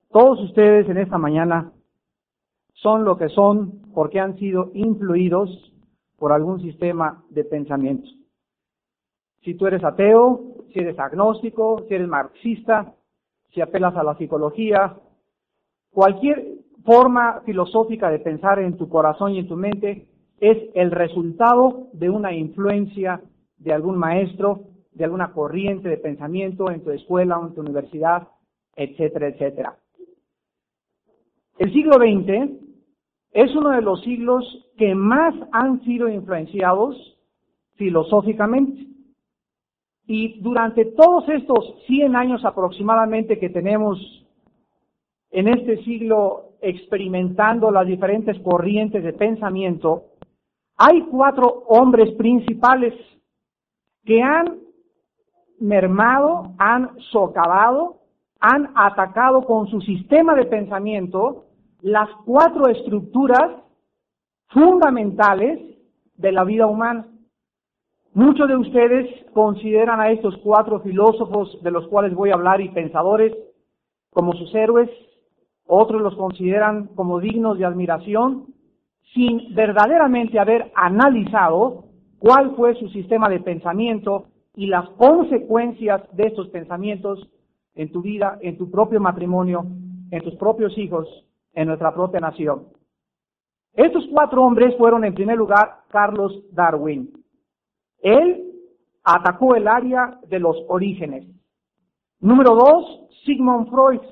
Todos ustedes en esta mañana son lo que son porque han sido influidos por algún sistema de pensamiento. Si tú eres ateo, si eres agnóstico, si eres marxista, si apelas a la psicología, cualquier forma filosófica de pensar en tu corazón y en tu mente es el resultado de una influencia de algún maestro, de alguna corriente de pensamiento en tu escuela o en tu universidad, etcétera, etcétera. El siglo XX es uno de los siglos que más han sido influenciados filosóficamente. Y durante todos estos 100 años aproximadamente que tenemos en este siglo experimentando las diferentes corrientes de pensamiento, hay 4 hombres principales que han mermado, han socavado, han atacado con su sistema de pensamiento las 4 estructuras fundamentales de la vida humana. Muchos de ustedes consideran a estos 4 filósofos de los cuales voy a hablar y pensadores como sus héroes, otros los consideran como dignos de admiración, sin verdaderamente haber analizado cuál fue su sistema de pensamiento y las consecuencias de estos pensamientos en tu vida, en tu propio matrimonio, en tus propios hijos, en nuestra propia nación. Estos 4 hombres fueron, en primer lugar, Carlos Darwin. Él atacó el área de los orígenes. Número 2, Sigmund Freud.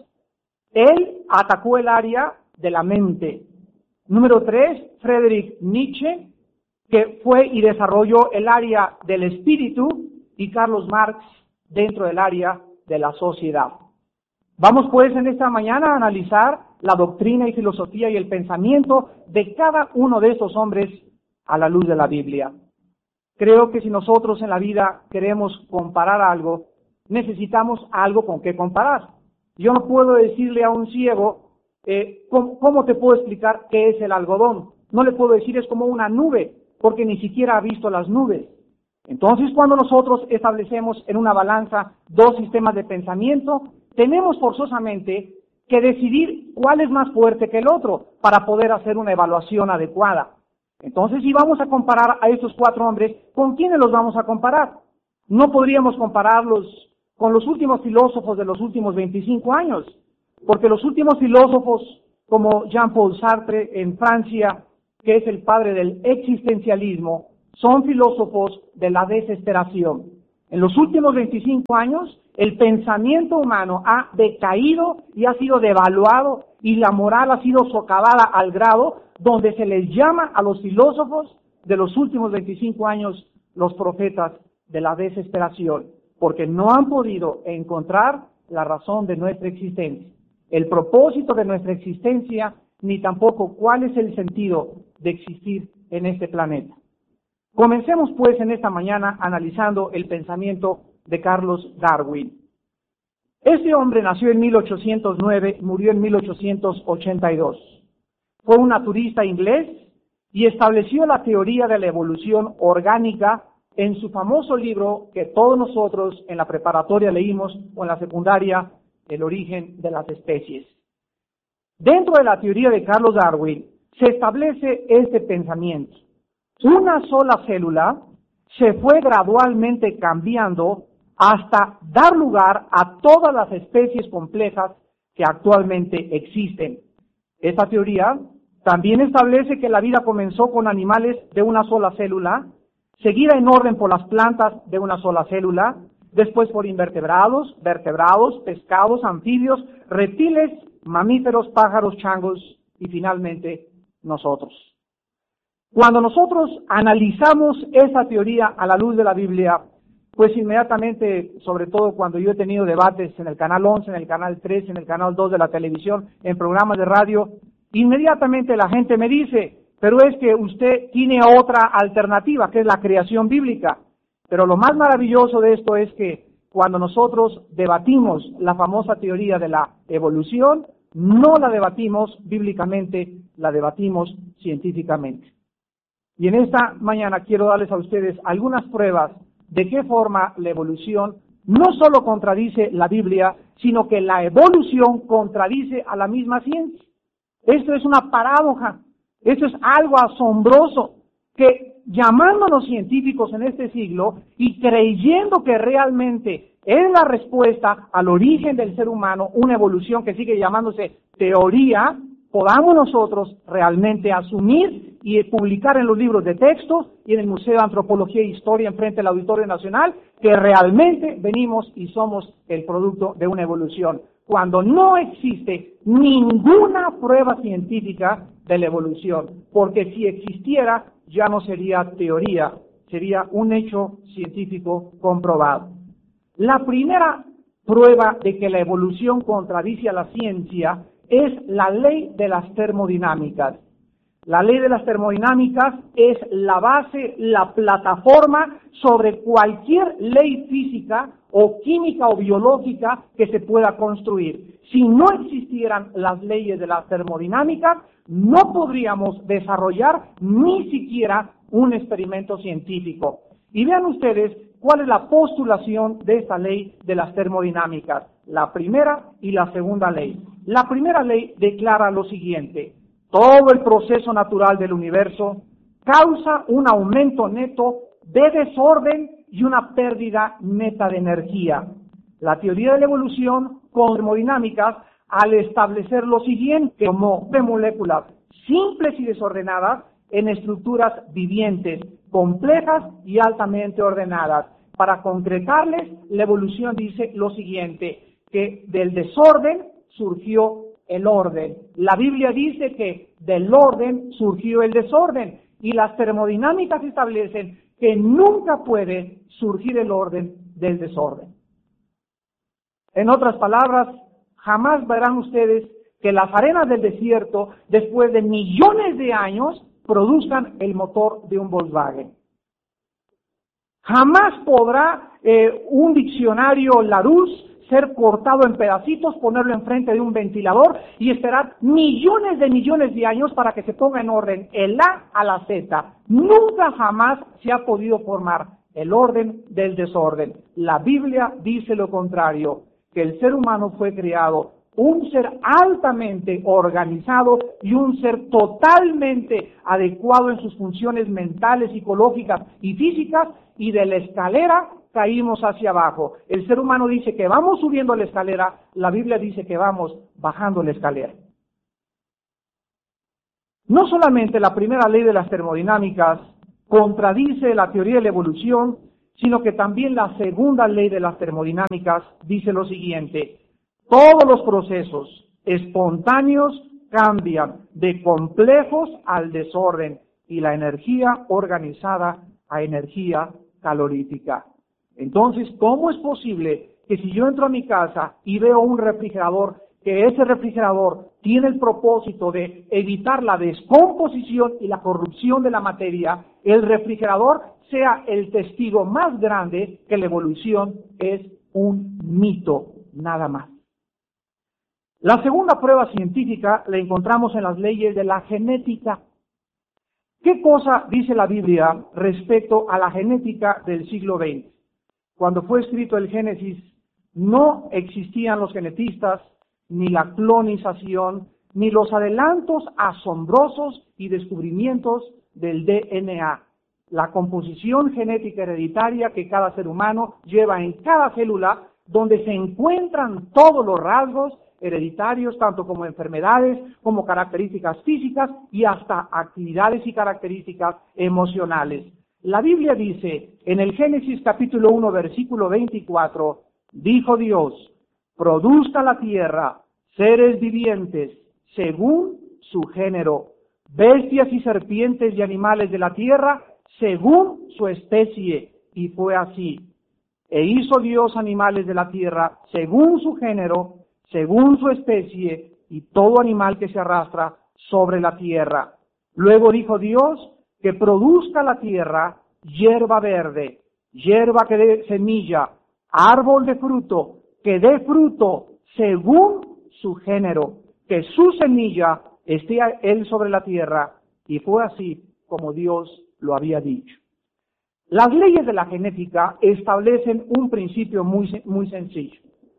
Él atacó el área de la mente. Número 3, Friedrich Nietzsche, que fue y desarrolló el área del espíritu, y Carlos Marx dentro del área de la sociedad. Vamos pues en esta mañana a analizar la doctrina y filosofía y el pensamiento de cada uno de estos hombres a la luz de la Biblia. Creo que si nosotros en la vida queremos comparar algo, necesitamos algo con qué comparar. Yo no puedo decirle a un ciego, ¿cómo te puedo explicar qué es el algodón? No le puedo decir es como una nube, porque ni siquiera ha visto las nubes. Entonces, cuando nosotros establecemos en una balanza 2 sistemas de pensamiento, tenemos forzosamente que decidir cuál es más fuerte que el otro para poder hacer una evaluación adecuada. Entonces, si vamos a comparar a estos 4 hombres, ¿con quiénes los vamos a comparar? No podríamos compararlos con los últimos filósofos de los últimos 25 años, porque los últimos filósofos como Jean-Paul Sartre en Francia, que es el padre del existencialismo, son filósofos de la desesperación. En los últimos 25 años, el pensamiento humano ha decaído y ha sido devaluado, y la moral ha sido socavada al grado donde se les llama a los filósofos de los últimos 25 años los profetas de la desesperación, porque no han podido encontrar la razón de nuestra existencia, el propósito de nuestra existencia, ni tampoco cuál es el sentido de existir en este planeta. Comencemos pues en esta mañana analizando el pensamiento de Carlos Darwin. Este hombre nació en 1809 y murió en 1882. Fue un naturista inglés y estableció la teoría de la evolución orgánica en su famoso libro que todos nosotros en la preparatoria leímos o en la secundaria, El origen de las especies. Dentro de la teoría de Carlos Darwin se establece este pensamiento. Una sola célula se fue gradualmente cambiando hasta dar lugar a todas las especies complejas que actualmente existen. Esta teoría también establece que la vida comenzó con animales de una sola célula, seguida en orden por las plantas de una sola célula, después por invertebrados, vertebrados, pescados, anfibios, reptiles, mamíferos, pájaros, changos y finalmente nosotros. Cuando nosotros analizamos esa teoría a la luz de la Biblia, pues inmediatamente, sobre todo cuando yo he tenido debates en el canal 11, en el canal 3, en el canal 2 de la televisión, en programas de radio, inmediatamente la gente me dice, pero es que usted tiene otra alternativa, que es la creación bíblica. Pero lo más maravilloso de esto es que cuando nosotros debatimos la famosa teoría de la evolución, no la debatimos bíblicamente, la debatimos científicamente. Y en esta mañana quiero darles a ustedes algunas pruebas de qué forma la evolución no solo contradice la Biblia, sino que la evolución contradice a la misma ciencia. Esto es una paradoja, esto es algo asombroso, que llamándonos científicos en este siglo y creyendo que realmente es la respuesta al origen del ser humano, una evolución que sigue llamándose teoría, podamos nosotros realmente asumir y publicar en los libros de texto y en el Museo de Antropología e Historia enfrente del Auditorio Nacional que realmente venimos y somos el producto de una evolución, cuando no existe ninguna prueba científica de la evolución, porque si existiera ya no sería teoría, sería un hecho científico comprobado. La primera prueba de que la evolución contradice a la ciencia es la ley de las termodinámicas. La ley de las termodinámicas es la base, la plataforma sobre cualquier ley física o química o biológica que se pueda construir. Si no existieran las leyes de las termodinámicas, no podríamos desarrollar ni siquiera un experimento científico. Y vean ustedes cuál es la postulación de esta ley de las termodinámicas, la primera y la segunda ley. La primera ley declara lo siguiente: todo el proceso natural del universo causa un aumento neto de desorden y una pérdida neta de energía. La teoría de la evolución con termodinámicas, al establecer lo siguiente, como de moléculas simples y desordenadas en estructuras vivientes, complejas y altamente ordenadas. Para concretarles, la evolución dice lo siguiente, que del desorden surgió el orden. La Biblia dice que del orden surgió el desorden, y las termodinámicas establecen que nunca puede surgir el orden del desorden. En otras palabras, jamás verán ustedes que las arenas del desierto, después de millones de años, produzcan el motor de un Volkswagen. Jamás podrá un diccionario Larousse ser cortado en pedacitos, ponerlo enfrente de un ventilador y esperar millones de años para que se ponga en orden el A a la Z. Nunca jamás se ha podido formar el orden del desorden. La Biblia dice lo contrario, que el ser humano fue creado un ser altamente organizado y un ser totalmente adecuado en sus funciones mentales, psicológicas y físicas, y de la escalera caímos hacia abajo. El ser humano dice que vamos subiendo la escalera, la Biblia dice que vamos bajando la escalera. No solamente la primera ley de las termodinámicas contradice la teoría de la evolución, sino que también la segunda ley de las termodinámicas dice lo siguiente: todos los procesos espontáneos cambian de complejos al desorden y la energía organizada a energía calorífica. Entonces, ¿cómo es posible que si yo entro a mi casa y veo un refrigerador, que ese refrigerador tiene el propósito de evitar la descomposición y la corrupción de la materia, el refrigerador sea el testigo más grande que la evolución es un mito, nada más? La segunda prueba científica la encontramos en las leyes de la genética. ¿Qué cosa dice la Biblia respecto a la genética del siglo XX? Cuando fue escrito el Génesis, no existían los genetistas, ni la clonización, ni los adelantos asombrosos y descubrimientos del DNA, la composición genética hereditaria que cada ser humano lleva en cada célula, donde se encuentran todos los rasgos hereditarios, tanto como enfermedades, como características físicas y hasta actividades y características emocionales. La Biblia dice, en el Génesis capítulo 1, versículo 24, dijo Dios: produzca la tierra seres vivientes según su género, bestias y serpientes y animales de la tierra según su especie. Y fue así. E hizo Dios animales de la tierra según su género, según su especie, y todo animal que se arrastra sobre la tierra. Luego dijo Dios que produzca la tierra hierba verde, hierba que dé semilla, árbol de fruto, que dé fruto según su género, que su semilla esté él sobre la tierra. Y fue así como Dios lo había dicho. Las leyes de la genética establecen un principio muy sencillo.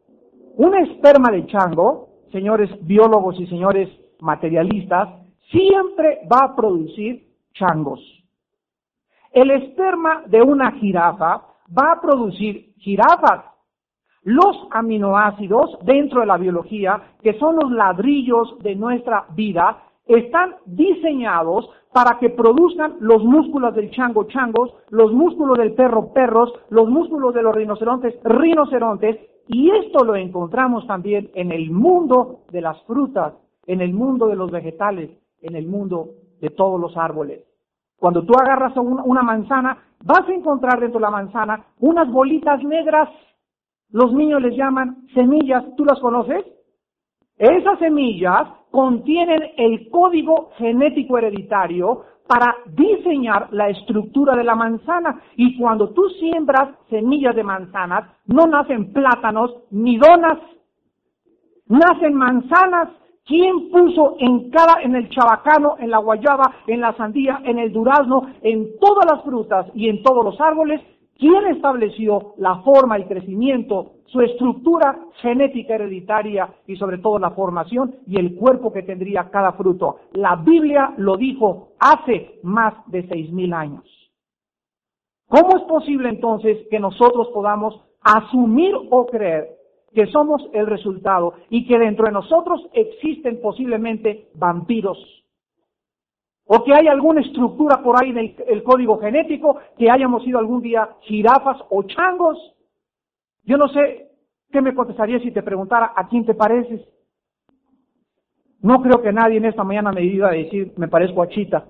Un esperma de chango, señores biólogos y señores materialistas, siempre va a producir changos. El esperma de una jirafa va a producir jirafas. Los aminoácidos dentro de la biología, que son los ladrillos de nuestra vida, están diseñados para que produzcan los músculos del chango changos, los músculos del perro perros, los músculos de los rinocerontes rinocerontes, y esto lo encontramos también en el mundo de las frutas, en el mundo de los vegetales, en el mundo de todos los árboles. Cuando tú agarras una manzana, vas a encontrar dentro de la manzana unas bolitas negras. Los niños les llaman semillas. ¿Tú las conoces? Esas semillas contienen el código genético hereditario para diseñar la estructura de la manzana. Y cuando tú siembras semillas de manzanas, no nacen plátanos ni donas, nacen manzanas. ¿Quién puso en el chabacano, en la guayaba, en la sandía, en el durazno, en todas las frutas y en todos los árboles? ¿Quién estableció la forma, el crecimiento, su estructura genética hereditaria y sobre todo la formación y el cuerpo que tendría cada fruto? La Biblia lo dijo hace más de 6,000 años. ¿Cómo es posible entonces que nosotros podamos asumir o creer que somos el resultado y que dentro de nosotros existen posiblemente vampiros? O que hay alguna estructura por ahí en el código genético, que hayamos sido algún día jirafas o changos. Yo no sé qué me contestaría si te preguntara a quién te pareces. No creo que nadie en esta mañana me iba a decir, me parezco a Chita.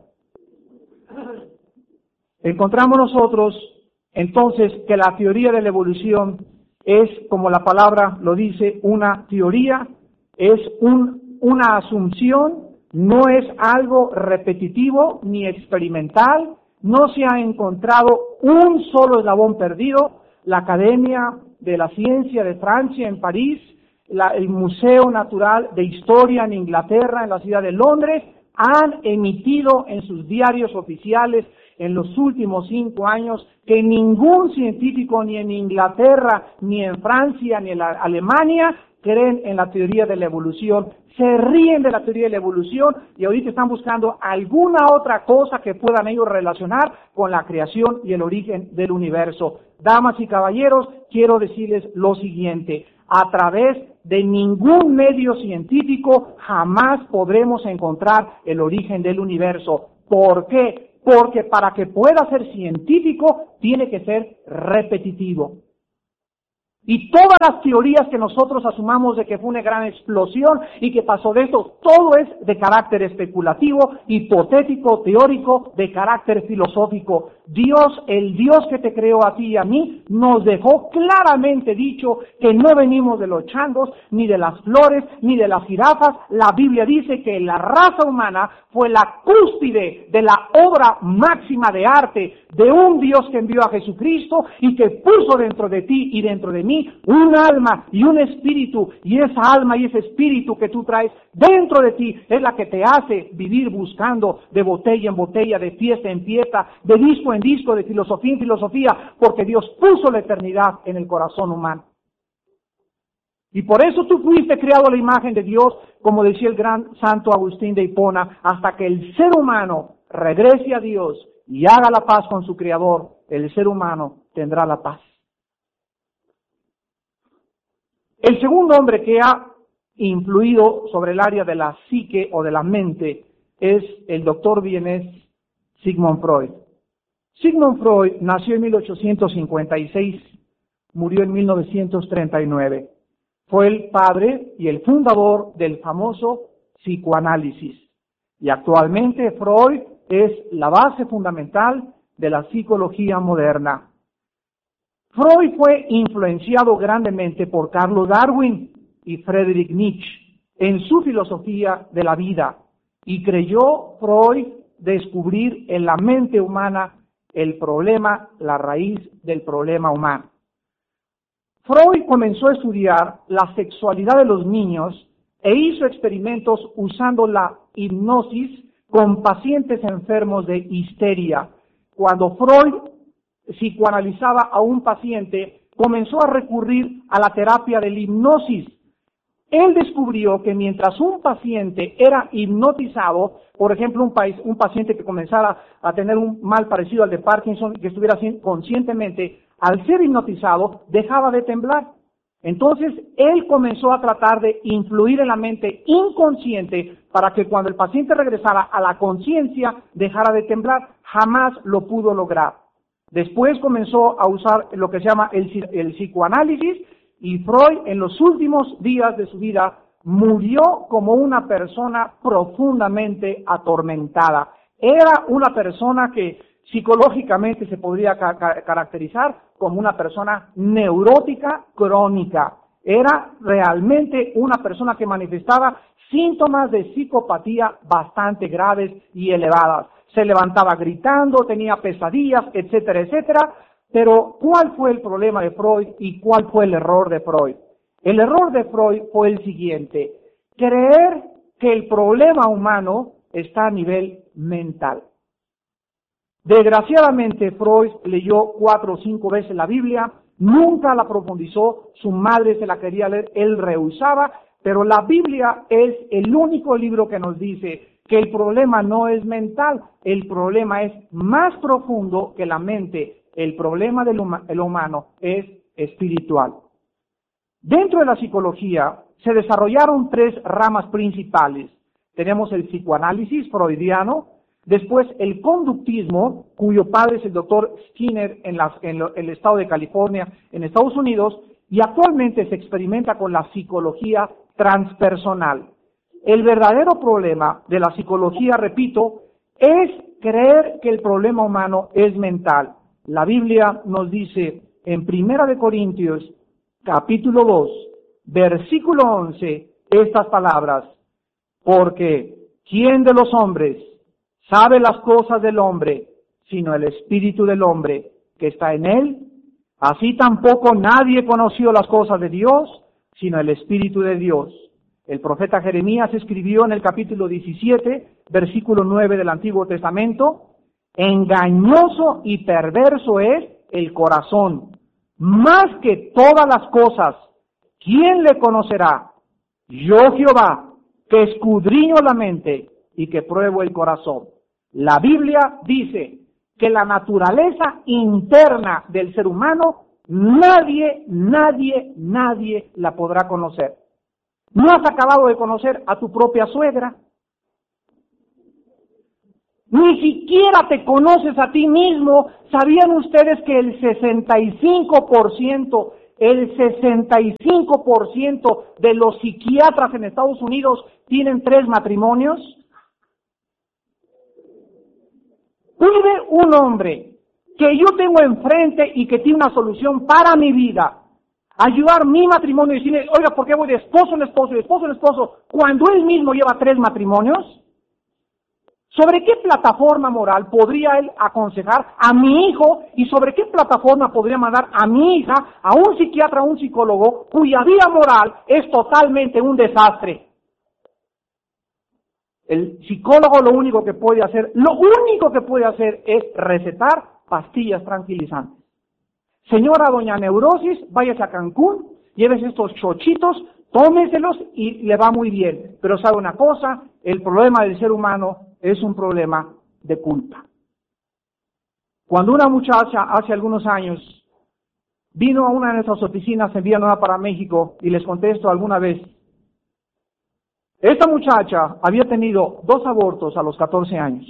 Encontramos nosotros entonces que la teoría de la evolución es, como la palabra lo dice, una teoría, es una asunción, no es algo repetitivo ni experimental, no se ha encontrado un solo eslabón perdido. La Academia de la Ciencia de Francia en París, el Museo Natural de Historia en Inglaterra, en la ciudad de Londres, han emitido en sus diarios oficiales en los últimos 5 años que ningún científico ni en Inglaterra, ni en Francia, ni en Alemania creen en la teoría de la evolución. Se ríen de la teoría de la evolución y ahorita están buscando alguna otra cosa que puedan ellos relacionar con la creación y el origen del universo. Damas y caballeros, quiero decirles lo siguiente: a través de ningún medio científico jamás podremos encontrar el origen del universo. ¿Por qué? Porque para que pueda ser científico tiene que ser repetitivo. Y todas las teorías que nosotros asumamos de que fue una gran explosión y que pasó de esto, todo es de carácter especulativo, hipotético, teórico, de carácter filosófico. Dios, el Dios que te creó a ti y a mí, nos dejó claramente dicho que no venimos de los changos, ni de las flores, ni de las jirafas. La Biblia dice que la raza humana fue la cúspide de la obra máxima de arte de un Dios que envió a Jesucristo y que puso dentro de ti y dentro de mí un alma y un espíritu, y esa alma y ese espíritu que tú traes dentro de ti es la que te hace vivir buscando de botella en botella, de fiesta en fiesta, de disco en disco, de filosofía en filosofía, porque Dios puso la eternidad en el corazón humano. Y por eso tú fuiste creado a la imagen de Dios, como decía el gran santo Agustín de Hipona, hasta que el ser humano regrese a Dios y haga la paz con su Creador, el ser humano tendrá la paz. El segundo hombre que ha influido sobre el área de la psique o de la mente es el doctor vienés Sigmund Freud. Sigmund Freud nació en 1856, murió en 1939. Fue el padre y el fundador del famoso psicoanálisis. Y actualmente Freud es la base fundamental de la psicología moderna. Freud fue influenciado grandemente por Carlos Darwin y Friedrich Nietzsche en su filosofía de la vida, y creyó Freud descubrir en la mente humana el problema, la raíz del problema humano. Freud comenzó a estudiar la sexualidad de los niños e hizo experimentos usando la hipnosis con pacientes enfermos de histeria. Cuando Freud psicoanalizaba a un paciente, comenzó a recurrir a la terapia de la hipnosis. Él descubrió que mientras un paciente era hipnotizado, por ejemplo, un paciente que comenzara a tener un mal parecido al de Parkinson, que estuviera conscientemente, al ser hipnotizado, dejaba de temblar. Entonces, él comenzó a tratar de influir en la mente inconsciente para que cuando el paciente regresara a la conciencia, dejara de temblar. Jamás lo pudo lograr. Después comenzó a usar lo que se llama el psicoanálisis, y Freud, en los últimos días de su vida, murió como una persona profundamente atormentada. Era una persona que psicológicamente se podría caracterizar como una persona neurótica crónica. Era realmente una persona que manifestaba síntomas de psicopatía bastante graves y elevadas. Se levantaba gritando, tenía pesadillas, etcétera, etcétera. Pero, ¿cuál fue el problema de Freud y cuál fue el error de Freud? El error de Freud fue el siguiente: creer que el problema humano está a nivel mental. Desgraciadamente, Freud leyó 4 o 5 veces la Biblia, nunca la profundizó, su madre se la quería leer, él rehusaba, pero la Biblia es el único libro que nos dice que el problema no es mental, el problema es más profundo que la mente. El problema del humano es espiritual. Dentro de la psicología se desarrollaron 3 ramas principales. Tenemos el psicoanálisis freudiano, después el conductismo, cuyo padre es el doctor Skinner en el estado de California, en Estados Unidos, y actualmente se experimenta con la psicología transpersonal. El verdadero problema de la psicología, repito, es creer que el problema humano es mental. La Biblia nos dice en 1 Corintios, capítulo 2, versículo 11, estas palabras: porque ¿quién de los hombres sabe las cosas del hombre, sino el espíritu del hombre que está en él? Así tampoco nadie conoció las cosas de Dios, sino el espíritu de Dios. El profeta Jeremías escribió en el capítulo 17, versículo 9 del Antiguo Testamento: engañoso y perverso es el corazón, más que todas las cosas. ¿Quién le conocerá? Yo, Jehová, que escudriño la mente y que pruebo el corazón. La Biblia dice que la naturaleza interna del ser humano, nadie la podrá conocer. ¿No has acabado de conocer a tu propia suegra? Ni siquiera te conoces a ti mismo. ¿Sabían ustedes que el 65% de los psiquiatras en Estados Unidos tienen 3 matrimonios? ¿Puede un hombre que yo tengo enfrente y que tiene una solución para mi vida ayudar mi matrimonio y decirle, oiga, ¿por qué voy de esposo en esposo y de esposo en esposo cuando él mismo lleva 3 matrimonios? ¿Sobre qué plataforma moral podría él aconsejar a mi hijo y sobre qué plataforma podría mandar a mi hija a un psiquiatra, a un psicólogo cuya vida moral es totalmente un desastre? El psicólogo lo único que puede hacer es recetar pastillas tranquilizantes. Señora doña Neurosis, váyase a Cancún, llévese estos chochitos, tómeselos y le va muy bien. Pero sabe una cosa, el problema del ser humano es un problema de culpa. Cuando una muchacha hace algunos años vino a una de nuestras oficinas en Villanueva para México, y les contesto alguna vez, esta muchacha había tenido 2 abortos a los 14 años.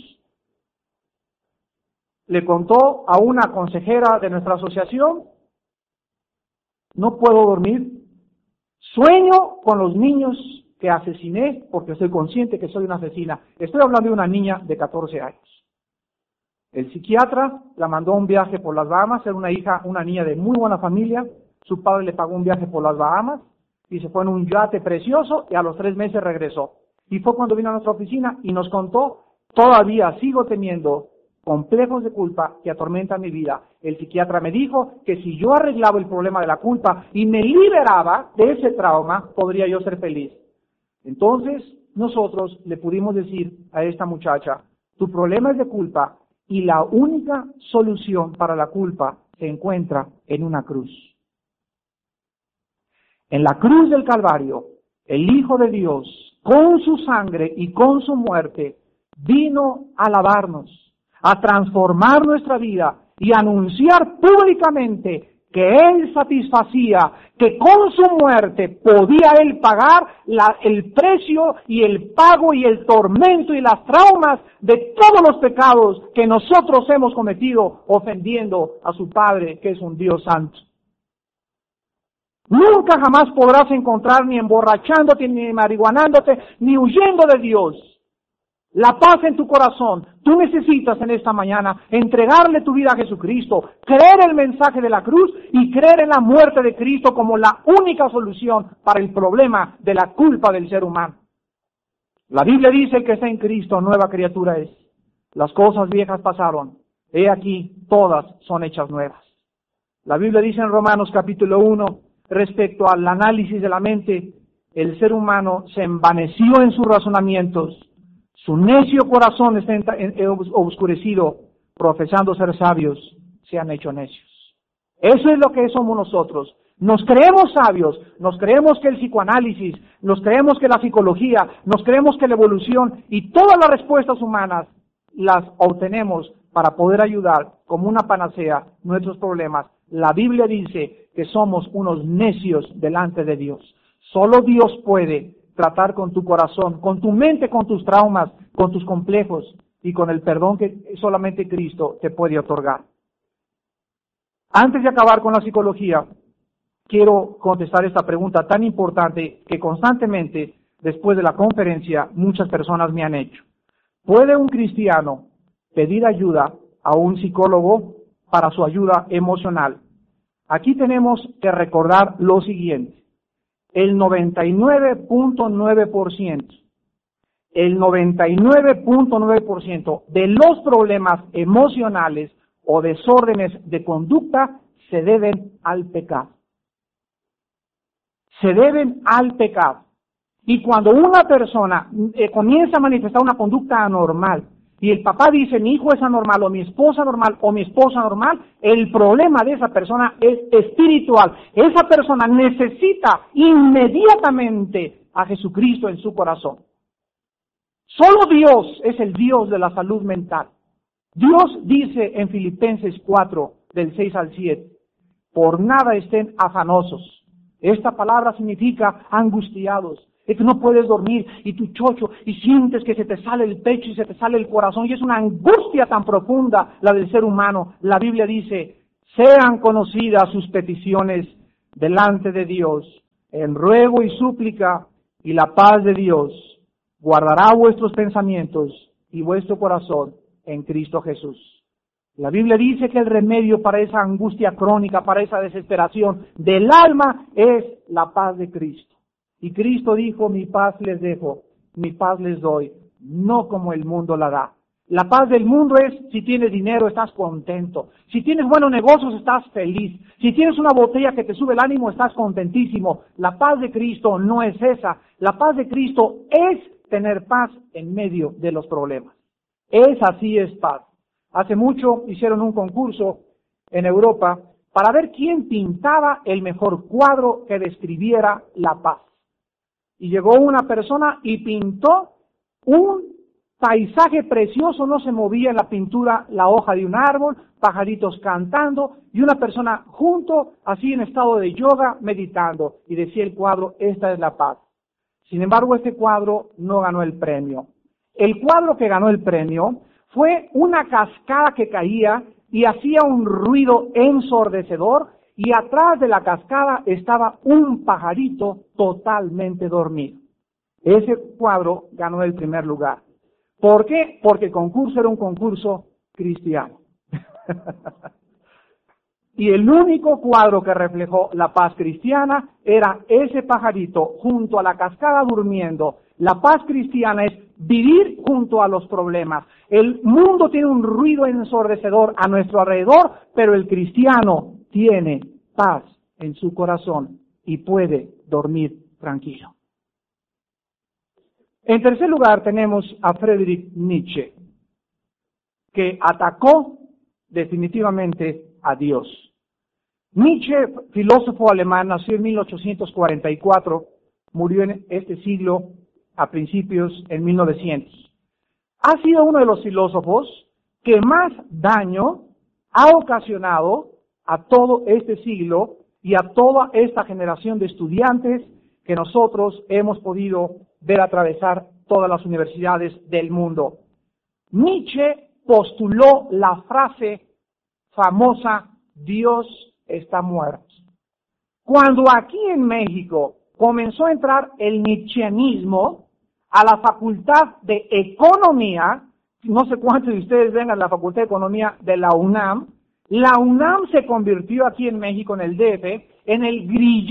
Le contó a una consejera de nuestra asociación, no puedo dormir, sueño con los niños que asesiné porque estoy consciente que soy una asesina. Estoy hablando de una niña de 14 años. El psiquiatra la mandó a un viaje por las Bahamas, era una niña de muy buena familia, su padre le pagó un viaje por las Bahamas y se fue en un yate precioso y a los 3 meses regresó. Y fue cuando vino a nuestra oficina y nos contó, todavía sigo teniendo complejos de culpa que atormentan mi vida. El psiquiatra me dijo que si yo arreglaba el problema de la culpa y me liberaba de ese trauma, podría yo ser feliz. Entonces, nosotros le pudimos decir a esta muchacha, tu problema es de culpa y la única solución para la culpa se encuentra en una cruz. En la cruz del Calvario, el Hijo de Dios, con su sangre y con su muerte, vino a lavarnos, a transformar nuestra vida y a anunciar públicamente que Él satisfacía, que con su muerte podía Él pagar el precio y el pago y el tormento y las traumas de todos los pecados que nosotros hemos cometido ofendiendo a su Padre, que es un Dios santo. Nunca jamás podrás encontrar ni emborrachándote, ni marihuanándote, ni huyendo de Dios la paz en tu corazón. Tú necesitas en esta mañana entregarle tu vida a Jesucristo, creer el mensaje de la cruz y creer en la muerte de Cristo como la única solución para el problema de la culpa del ser humano. La Biblia dice que está en Cristo, nueva criatura es. Las cosas viejas pasaron, he aquí, todas son hechas nuevas. La Biblia dice en Romanos capítulo 1, respecto al análisis de la mente, el ser humano se envaneció en sus razonamientos, su necio corazón está oscurecido, profesando ser sabios, se han hecho necios. Eso es lo que somos nosotros. Nos creemos sabios, nos creemos que el psicoanálisis, nos creemos que la psicología, nos creemos que la evolución y todas las respuestas humanas las obtenemos para poder ayudar como una panacea nuestros problemas. La Biblia dice que somos unos necios delante de Dios. Solo Dios puede tratar con tu corazón, con tu mente, con tus traumas, con tus complejos y con el perdón que solamente Cristo te puede otorgar. Antes de acabar con la psicología, quiero contestar esta pregunta tan importante que constantemente, después de la conferencia, muchas personas me han hecho. ¿Puede un cristiano pedir ayuda a un psicólogo para su ayuda emocional? Aquí tenemos que recordar lo siguiente. El 99.9% de los problemas emocionales o desórdenes de conducta se deben al pecado. Se deben al pecado. Y cuando una persona comienza a manifestar una conducta anormal, y el papá dice, mi hijo es anormal, o mi esposa normal, o mi esposa normal, el problema de esa persona es espiritual. Esa persona necesita inmediatamente a Jesucristo en su corazón. Solo Dios es el Dios de la salud mental. Dios dice en Filipenses 4, del 6 al 7, por nada estén afanosos. Esta palabra significa angustiados. Es que no puedes dormir y tu chocho y sientes que se te sale el pecho y se te sale el corazón y es una angustia tan profunda la del ser humano. La Biblia dice, sean conocidas sus peticiones delante de Dios en ruego y súplica y la paz de Dios guardará vuestros pensamientos y vuestro corazón en Cristo Jesús. La Biblia dice que el remedio para esa angustia crónica, para esa desesperación del alma es la paz de Cristo. Y Cristo dijo, mi paz les dejo, mi paz les doy, no como el mundo la da. La paz del mundo es, si tienes dinero, estás contento. Si tienes buenos negocios, estás feliz. Si tienes una botella que te sube el ánimo, estás contentísimo. La paz de Cristo no es esa. La paz de Cristo es tener paz en medio de los problemas. Así es paz. Hace mucho hicieron un concurso en Europa para ver quién pintaba el mejor cuadro que describiera la paz. Y llegó una persona y pintó un paisaje precioso, no se movía en la pintura la hoja de un árbol, pajaritos cantando y una persona junto, así en estado de yoga, meditando. Y decía el cuadro, esta es la paz. Sin embargo, este cuadro no ganó el premio. El cuadro que ganó el premio fue una cascada que caía y hacía un ruido ensordecedor, y atrás de la cascada estaba un pajarito totalmente dormido. Ese cuadro ganó el primer lugar. ¿Por qué? Porque el concurso era un concurso cristiano. Y el único cuadro que reflejó la paz cristiana era ese pajarito junto a la cascada durmiendo. La paz cristiana es vivir junto a los problemas. El mundo tiene un ruido ensordecedor a nuestro alrededor, pero el cristiano tiene paz en su corazón y puede dormir tranquilo. En tercer lugar tenemos a Friedrich Nietzsche, que atacó definitivamente a Dios. Nietzsche, filósofo alemán, nació en 1844, murió en este siglo a principios en 1900. Ha sido uno de los filósofos que más daño ha ocasionado a todo este siglo y a toda esta generación de estudiantes que nosotros hemos podido ver atravesar todas las universidades del mundo. Nietzsche postuló la frase famosa, Dios está muerto. Cuando aquí en México comenzó a entrar el nietzscheanismo a la Facultad de Economía, no sé cuántos de ustedes vengan a la Facultad de Economía de la UNAM se convirtió aquí en México, en el DF, en el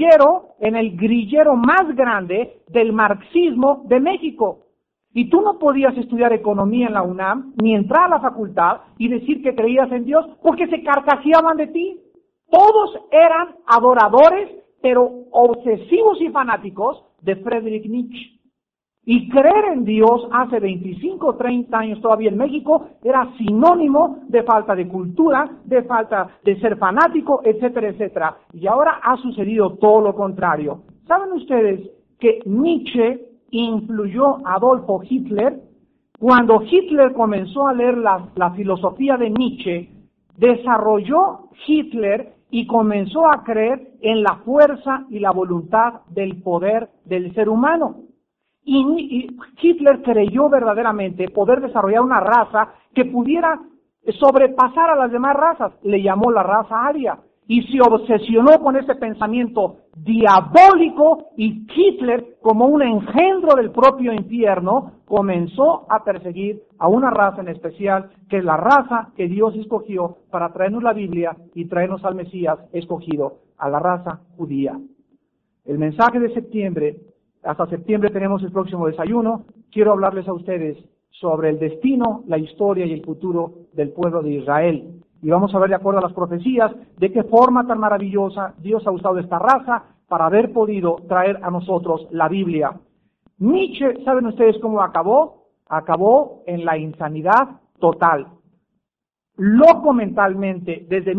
grillero más grande del marxismo de México. Y tú no podías estudiar economía en la UNAM, ni entrar a la facultad y decir que creías en Dios, porque se carcajeaban de ti. Todos eran adoradores, pero obsesivos y fanáticos de Friedrich Nietzsche. Y creer en Dios hace 25 o 30 años todavía en México era sinónimo de falta de cultura, de falta de ser fanático, etcétera, etcétera. Y ahora ha sucedido todo lo contrario. ¿Saben ustedes que Nietzsche influyó a Adolfo Hitler? Cuando Hitler comenzó a leer la filosofía de Nietzsche, desarrolló Hitler y comenzó a creer en la fuerza y la voluntad del poder del ser humano. Y Hitler creyó verdaderamente poder desarrollar una raza que pudiera sobrepasar a las demás razas. Le llamó la raza aria. Y se obsesionó con ese pensamiento diabólico, y Hitler, como un engendro del propio infierno, comenzó a perseguir a una raza en especial, que es la raza que Dios escogió para traernos la Biblia y traernos al Mesías escogido, a la raza judía. El mensaje de septiembre, hasta septiembre tenemos el próximo desayuno, quiero hablarles a ustedes sobre el destino, la historia y el futuro del pueblo de Israel. Y vamos a ver, de acuerdo a las profecías, de qué forma tan maravillosa Dios ha usado esta raza para haber podido traer a nosotros la Biblia. Nietzsche, ¿saben ustedes cómo acabó? Acabó en la insanidad total. Loco mentalmente, desde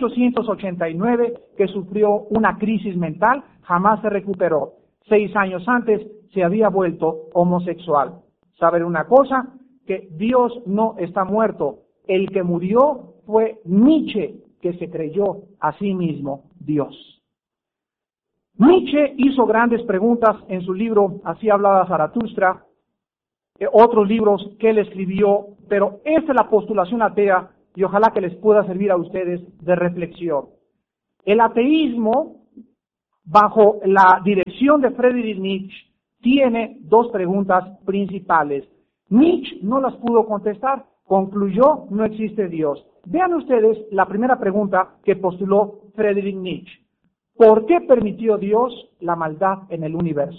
1889, que sufrió una crisis mental, jamás se recuperó. 6 años antes se había vuelto homosexual. ¿Saben una cosa? Que Dios no está muerto. El que murió fue Nietzsche, que se creyó a sí mismo Dios. Nietzsche hizo grandes preguntas en su libro Así hablaba Zaratustra, otros libros que él escribió, pero esta es la postulación atea y ojalá que les pueda servir a ustedes de reflexión. El ateísmo, bajo la dirección de Friedrich Nietzsche, tiene 2 preguntas principales. Nietzsche no las pudo contestar, concluyó: no existe Dios. Vean ustedes la primera pregunta que postuló Friedrich Nietzsche. ¿Por qué permitió Dios la maldad en el universo?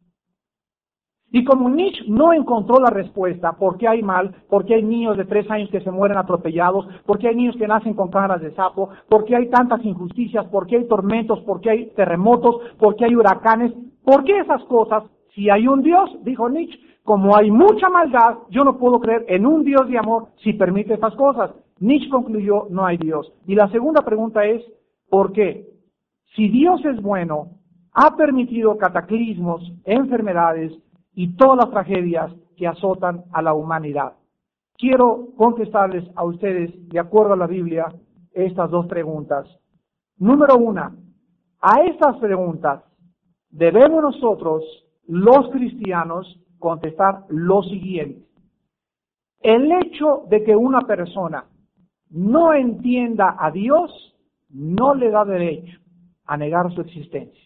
Y como Nietzsche no encontró la respuesta, ¿por qué hay mal? ¿Por qué hay niños de 3 años que se mueren atropellados? ¿Por qué hay niños que nacen con caras de sapo? ¿Por qué hay tantas injusticias? ¿Por qué hay tormentos? ¿Por qué hay terremotos? ¿Por qué hay huracanes? ¿Por qué esas cosas? Si hay un Dios, dijo Nietzsche, como hay mucha maldad, yo no puedo creer en un Dios de amor si permite esas cosas. Nietzsche concluyó: no hay Dios. Y la segunda pregunta es: ¿por qué? Si Dios es bueno, ha permitido cataclismos, enfermedades y todas las tragedias que azotan a la humanidad. Quiero contestarles a ustedes, de acuerdo a la Biblia, estas 2 preguntas. Número 1, a estas preguntas debemos nosotros, los cristianos, contestar lo siguiente. El hecho de que una persona no entienda a Dios no le da derecho a negar su existencia.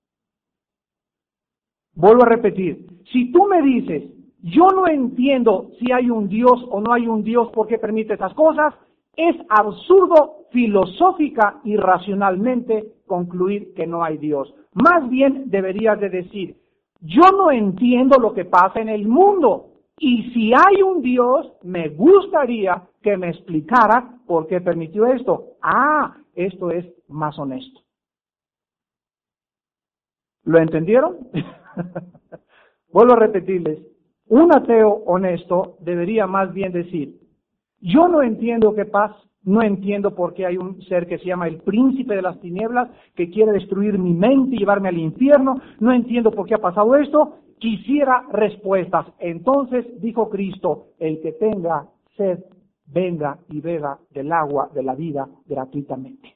Vuelvo a repetir, si tú me dices, yo no entiendo si hay un Dios o no hay un Dios, ¿por qué permite esas cosas?, es absurdo filosófica y racionalmente concluir que no hay Dios. Más bien deberías de decir, yo no entiendo lo que pasa en el mundo, y si hay un Dios, me gustaría que me explicara por qué permitió esto. Esto es más honesto. ¿Lo entendieron? Vuelvo a repetirles, un ateo honesto debería más bien decir, yo no entiendo qué pasa, No entiendo por qué hay un ser que se llama el príncipe de las tinieblas que quiere destruir mi mente y llevarme al infierno. No entiendo por qué ha pasado esto. Quisiera respuestas. Entonces dijo Cristo, el que tenga sed, venga y beba del agua de la vida gratuitamente.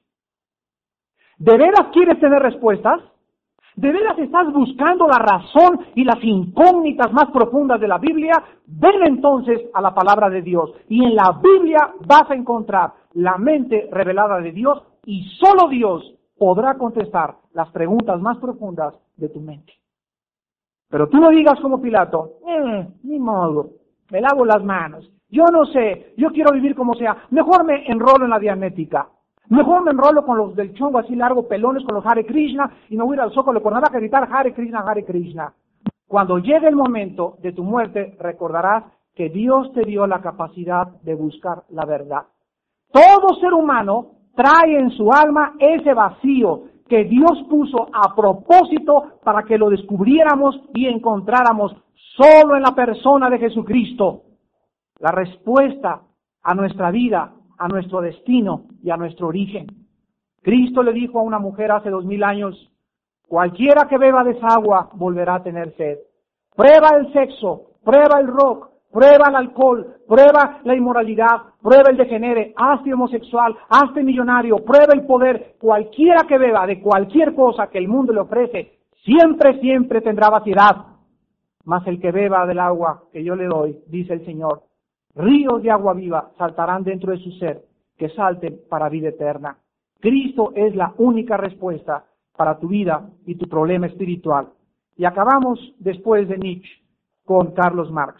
¿De veras quieres tener respuestas? ¿De veras estás buscando la razón y las incógnitas más profundas de la Biblia? Ven entonces a la palabra de Dios. Y en la Biblia vas a encontrar la mente revelada de Dios y solo Dios podrá contestar las preguntas más profundas de tu mente. Pero tú no digas como Pilato, ni modo, me lavo las manos. Yo no sé, yo quiero vivir como sea. Mejor me enrolo en la Dianética. Mejor me enrolo con los del chongo así largo, pelones, con los Hare Krishna, y me voy a ir al Zócalo por nada que gritar Hare Krishna, Hare Krishna. Cuando llegue el momento de tu muerte, recordarás que Dios te dio la capacidad de buscar la verdad. Todo ser humano trae en su alma ese vacío que Dios puso a propósito para que lo descubriéramos y encontráramos solo en la persona de Jesucristo la respuesta a nuestra vida, a nuestro destino y a nuestro origen. Cristo le dijo a una mujer hace 2000 años, cualquiera que beba de esa agua volverá a tener sed. Prueba el sexo, prueba el rock, prueba el alcohol, prueba la inmoralidad, prueba el degenere, hazte homosexual, hazte millonario, prueba el poder. Cualquiera que beba de cualquier cosa que el mundo le ofrece, siempre tendrá vaciedad. Mas el que beba del agua que yo le doy, dice el Señor, ríos de agua viva saltarán dentro de su ser, que salten para vida eterna. Cristo es la única respuesta para tu vida y tu problema espiritual. Y acabamos después de Nietzsche con Carlos Marx.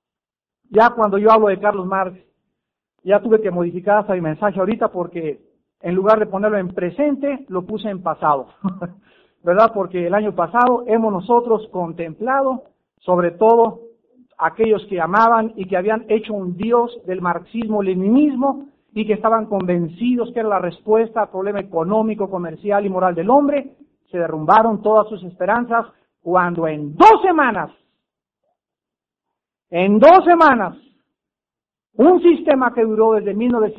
Ya cuando yo hablo de Carlos Marx, ya tuve que modificar hasta mi mensaje ahorita porque en lugar de ponerlo en presente, lo puse en pasado. ¿Verdad? Porque el año pasado hemos nosotros contemplado, sobre todo, aquellos que amaban y que habían hecho un dios del marxismo-leninismo y que estaban convencidos que era la respuesta al problema económico, comercial y moral del hombre, se derrumbaron todas sus esperanzas cuando en 2 semanas, un sistema que duró desde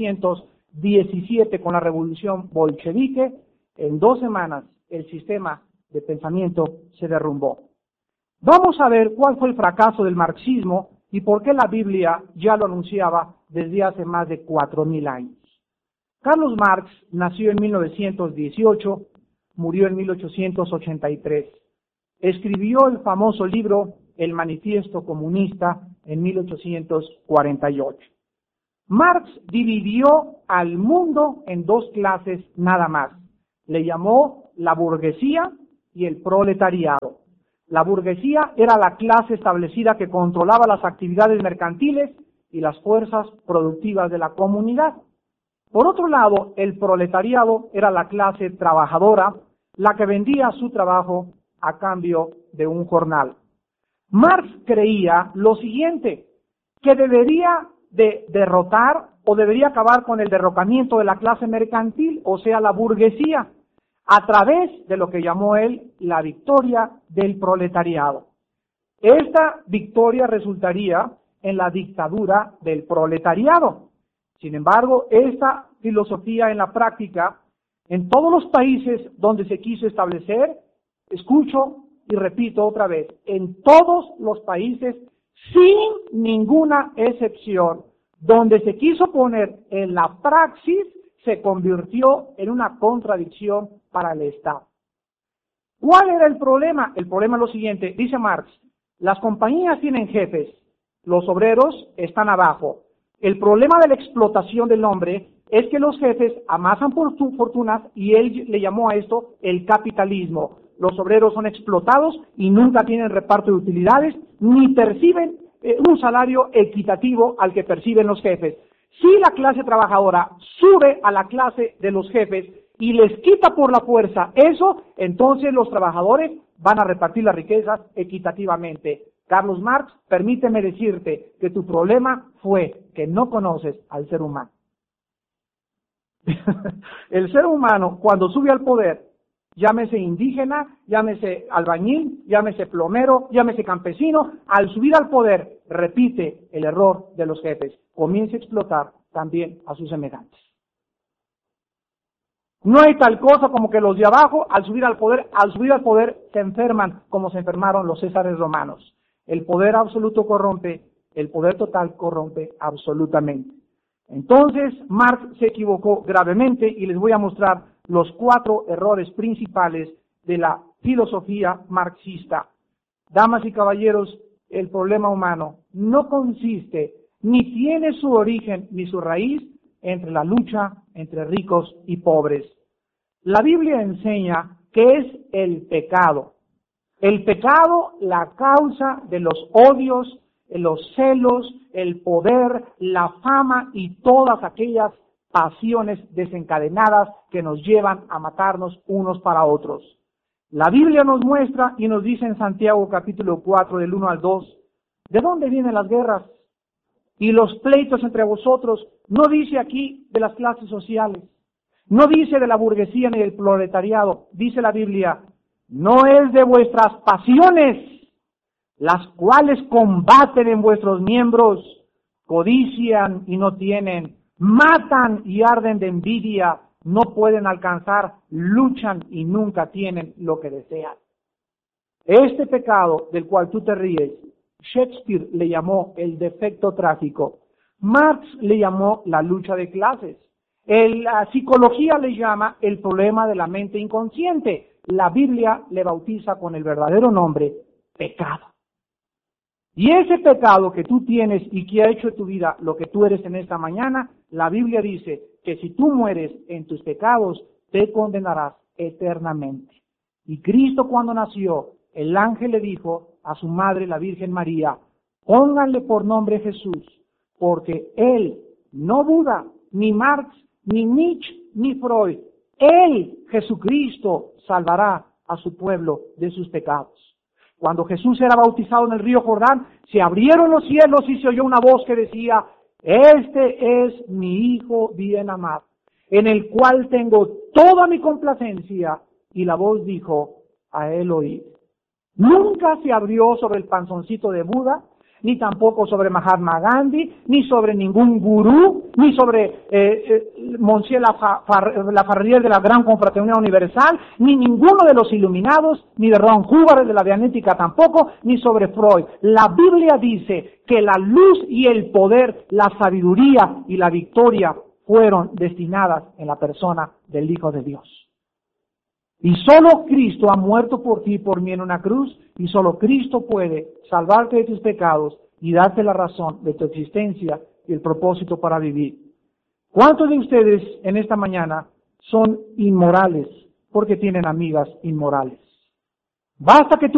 1917 con la revolución bolchevique, en 2 semanas el sistema de pensamiento se derrumbó. Vamos a ver cuál fue el fracaso del marxismo y por qué la Biblia ya lo anunciaba desde hace más de 4000 años. Carlos Marx nació en 1918, murió en 1883. Escribió el famoso libro El Manifiesto Comunista en 1848. Marx dividió al mundo en 2 clases nada más. Le llamó la burguesía y el proletariado. La burguesía era la clase establecida que controlaba las actividades mercantiles y las fuerzas productivas de la comunidad. Por otro lado, el proletariado era la clase trabajadora, la que vendía su trabajo a cambio de un jornal. Marx creía lo siguiente, que debería de derrotar o debería acabar con el derrocamiento de la clase mercantil, o sea, la burguesía, a través de lo que llamó él la victoria del proletariado. Esta victoria resultaría en la dictadura del proletariado. Sin embargo, esta filosofía en la práctica, en todos los países donde se quiso establecer, escucho y repito otra vez, en todos los países, sin ninguna excepción, donde se quiso poner en la praxis, se convirtió en una contradicción para el Estado. ¿Cuál era el problema? El problema es lo siguiente, dice Marx, las compañías tienen jefes, los obreros están abajo. El problema de la explotación del hombre es que los jefes amasan por sus fortunas y él le llamó a esto el capitalismo. Los obreros son explotados y nunca tienen reparto de utilidades ni perciben un salario equitativo al que perciben los jefes. Si la clase trabajadora sube a la clase de los jefes y les quita por la fuerza eso, entonces los trabajadores van a repartir las riquezas equitativamente. Carlos Marx, permíteme decirte que tu problema fue que no conoces al ser humano. El ser humano, cuando sube al poder, llámese indígena, llámese albañil, llámese plomero, llámese campesino, al subir al poder repite el error de los jefes, comienza a explotar también a sus semejantes. No hay tal cosa como que los de abajo, al subir al poder, se enferman como se enfermaron los césares romanos. El poder absoluto corrompe, el poder total corrompe absolutamente. Entonces, Marx se equivocó gravemente y les voy a mostrar los 4 errores principales de la filosofía marxista. Damas y caballeros, el problema humano no consiste, ni tiene su origen ni su raíz entre la lucha entre ricos y pobres. La Biblia enseña que es el pecado. El pecado, la causa de los odios, los celos, el poder, la fama y todas aquellas pasiones desencadenadas que nos llevan a matarnos unos para otros. La Biblia nos muestra y nos dice en Santiago capítulo 4 del 1 al 2, ¿de dónde vienen las guerras y los pleitos entre vosotros? No dice aquí de las clases sociales, no dice de la burguesía ni del proletariado, dice la Biblia, no es de vuestras pasiones, las cuales combaten en vuestros miembros, codician y no tienen, matan y arden de envidia, no pueden alcanzar, luchan y nunca tienen lo que desean. Este pecado del cual tú te ríes, Shakespeare le llamó el defecto trágico, Marx le llamó la lucha de clases, la psicología le llama el problema de la mente inconsciente, la Biblia le bautiza con el verdadero nombre, pecado. Y ese pecado que tú tienes y que ha hecho de tu vida lo que tú eres en esta mañana, la Biblia dice que si tú mueres en tus pecados, te condenarás eternamente. Y Cristo cuando nació, el ángel le dijo a su madre, la Virgen María, pónganle por nombre Jesús, porque él, no Buda, ni Marx, ni Nietzsche, ni Freud, él, Jesucristo, salvará a su pueblo de sus pecados. Cuando Jesús era bautizado en el río Jordán, se abrieron los cielos y se oyó una voz que decía, este es mi Hijo bien amado, en el cual tengo toda mi complacencia. Y la voz dijo, a él oíd. Nunca se abrió sobre el panzoncito de Buda, ni tampoco sobre Mahatma Gandhi, ni sobre ningún gurú, ni sobre Monsieur Lafarrière de la Gran Confraternidad Universal, ni ninguno de los iluminados, ni de Ron Hubbard de la Dianética tampoco, ni sobre Freud. La Biblia dice que la luz y el poder, la sabiduría y la victoria fueron destinadas en la persona del Hijo de Dios. Y solo Cristo ha muerto por ti y por mí en una cruz, y solo Cristo puede salvarte de tus pecados y darte la razón de tu existencia y el propósito para vivir. ¿Cuántos de ustedes en esta mañana son inmorales porque tienen amigas inmorales? Basta que tú